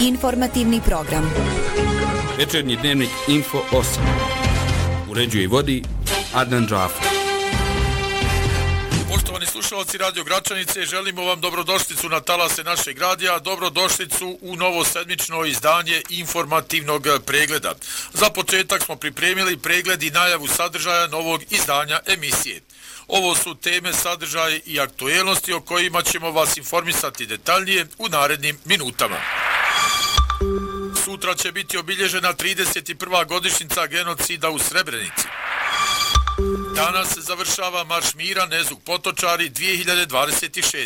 Informativni program. Večernji dnevnik Info 8. Uređuje i vodi Adnan Džafar. Poštovani slušalci Radio Gračanice, želimo vam dobrodošlicu na talase našeg radija, dobrodošlicu u novo sedmično izdanje informativnog pregleda. Za početak smo pripremili pregled i najavu sadržaja novog izdanja emisije. Ovo su teme, sadržaje i aktuelnosti o kojima ćemo vas informisati detaljnije u narednim minutama. Sutra će biti obilježena 31. godišnjica genocida u Srebrenici. Danas se završava Marš mira Nezug Potočari 2026.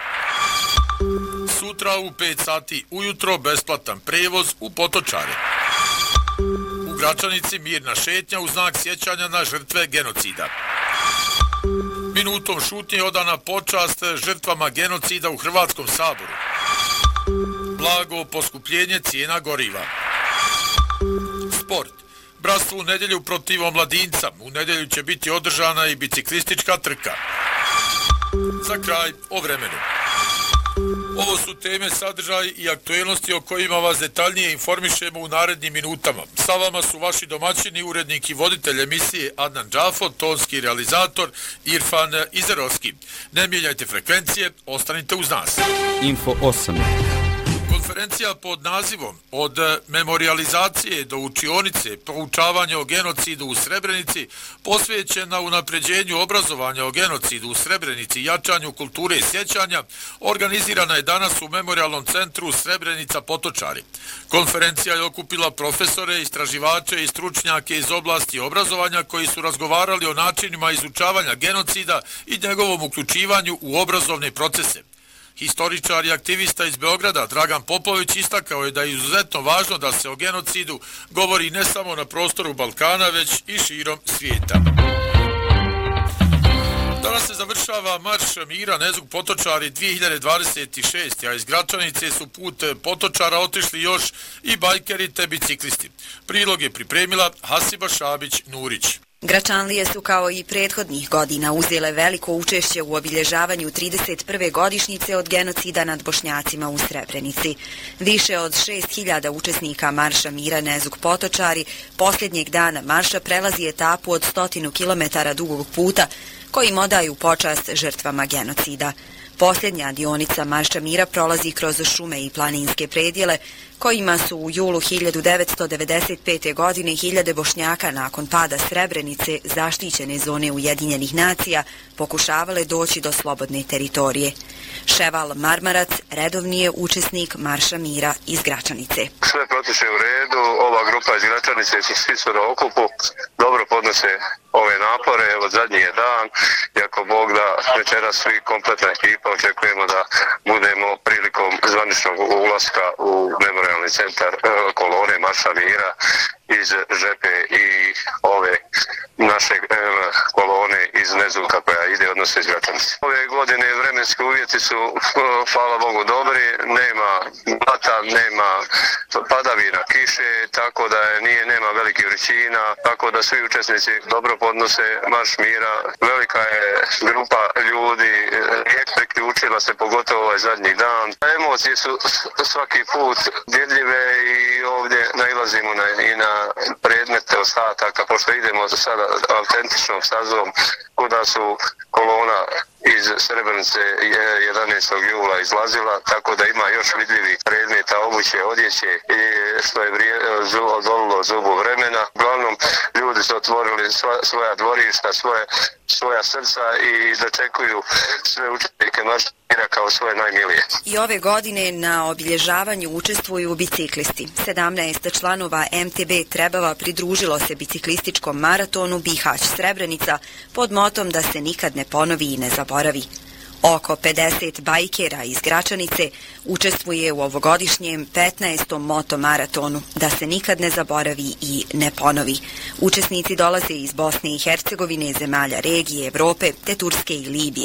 Sutra u 5 sati ujutro besplatan prevoz u Potočare. U Gračanici mirna šetnja u znak sjećanja na žrtve genocida. Minutom šutnje odana počast žrtvama genocida u Hrvatskom saboru. Blago poskupljenje cijena goriva. Sport. Bratstvo u nedjelju protiv omladinca. U nedjelju će biti održana i biciklistička trka. Za kraj o vremenu. Ovo su teme, sadržaj i aktuelnosti o kojima vas detaljnije informišemo u narednim minutama. Sa vama su vaši domaćini, urednik i voditelj emisije Adnan Džafar, tonski realizator Irfan Izerovski. Ne mijenjajte frekvencije, ostanite uz nas. Info 8. Konferencija pod nazivom Od memorijalizacije do učionice proučavanja o genocidu u Srebrenici posvećena unapređenju obrazovanja o genocidu u Srebrenici i jačanju kulture i sjećanja organizirana je danas u Memorijalnom centru Srebrenica Potočari. Konferencija je okupila profesore, istraživače i stručnjake iz oblasti obrazovanja koji su razgovarali o načinima izučavanja genocida i njegovom uključivanju u obrazovne procese. Historičar i aktivista iz Beograda Dragan Popović istakao je da je izuzetno važno da se o genocidu govori ne samo na prostoru Balkana, već i širom svijeta. Danas se završava Marš mira Nezug Potočari 2026, a iz Gračanice su put Potočara otišli još i bajkeri te biciklisti. Prilog je pripremila Hasiba Šabić-Nurić. Gračanlije su kao i prethodnih godina uzele veliko učešće u obilježavanju 31. godišnjice od genocida nad Bošnjacima u Srebrenici. Više od 6.000 učesnika Marša mira Nezug Potočari posljednjeg dana marša prelazi etapu od 100 km dugog puta kojim odaju počast žrtvama genocida. Posljednja dionica Marša mira prolazi kroz šume i planinske predjele kojima su u julu 1995. godine hiljade Bošnjaka nakon pada Srebrenice, zaštićene zone Ujedinjenih nacija, pokušavale doći do slobodne teritorije. Ševal Marmarac redovni je učesnik Marša mira iz Gračanice. Sve protiče u redu, ova grupa iz Gračanice svi su na okupu, dobro podnose ove napore, evo zadnji je dan, i ako Bog da večeras svi kompletna ekipa očekujemo da budemo prilikom zvaničnog ulaska u memorijalni centar kolone Marša mira iz Žepe i ove naše kolone iz Nezuka koja ide odnosno iz Gračanice. Ove godine vremenski uvjeti su, hvala Bogu, dobri, nema blata, nema padavina, kiše, tako da nema velikih vrućina, tako da svi učesnici dobro podnose Marš mira. Velika je grupa ljudi, priključila se pogotovo ovaj zadnji dan. Emocije su svaki put vidljive i ovdje nailazimo i na predmete ostataka, pošto idemo sada autentičnom stazom kuda su kolona iz Srebrenice 11. jula izlazila, tako da ima još vidljivih predmeta, obuće, odjeće i što je odolilo zubu vremena. Uglavnom, ljudi su otvorili svoja dvorišta, svoja srca i dočekuju sve učesnike Marša mira kao svoje najmilije. I ove godine na obilježavanju učestvuju biciklisti. 17 članova MTB Trebava pridružilo se biciklističkom maratonu Bihać Srebrenica pod motom da se nikad ne ponovi i ne zaboravi. Oko 50 bajkera iz Gračanice učestvuje u ovogodišnjem 15. motomaratonu da se nikad ne zaboravi i ne ponovi. Učesnici dolaze iz Bosne i Hercegovine, zemalja regije, Evrope te Turske i Libije.